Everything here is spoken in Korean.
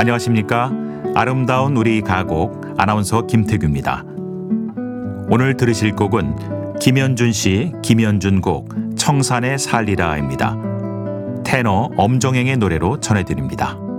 안녕하십니까? 아름다운 우리 가곡 아나운서 김태규입니다. 오늘 들으실 곡은 김현준 씨, 김현준 곡 청산에 살리라입니다. 테너 엄정행의 노래로 전해드립니다.